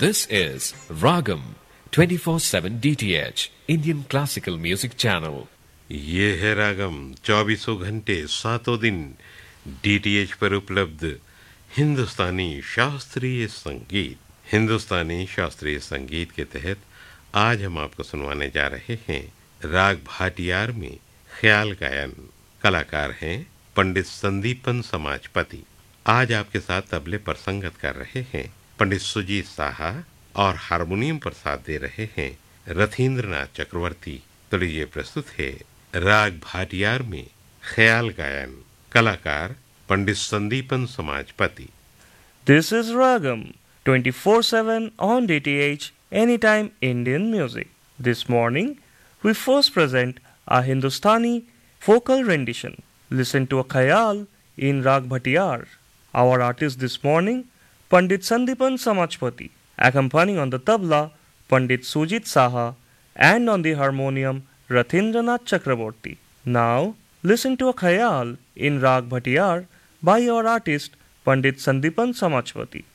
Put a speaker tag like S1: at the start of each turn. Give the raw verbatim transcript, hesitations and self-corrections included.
S1: This is Ragam twenty-four seven D T H Indian Classical Music Channel.
S2: ये है रागम चौबीसों घंटे सातों दिन डीटीएच पर उपलब्ध हिंदुस्तानी शास्त्रीय संगीत। हिंदुस्तानी शास्त्रीय संगीत के तहत आज हम आपको सुनवाने जा रहे हैं राग भाटियार में ख्याल गायन। कलाकार हैं पंडित संदीपन समाजपति। आज आपके साथ तबले पर संगत कर रहे हैं पंडित सुजीत साहा और हारमोनियम पर साथ दे रहे हैं रथींद्रनाथ चक्रवर्ती। तो लीजिए प्रस्तुत है राग भाटियार में ख्याल गायन। कलाकार पंडित Sandipan समाजपति।
S3: This is Ragam twenty-four seven on D T H Anytime Indian Music. This morning we first present a Hindustani vocal rendition. Listen to a khayal in Rag Bhatiyar. Our artist this morning Pandit Sandipan Samajpati, accompanying on the tabla Pandit Sujit Saha and on the harmonium Rathindranath Chakraborty. Now listen to a khayal in Rag Bhatiyar by our artist Pandit Sandipan Samajpati.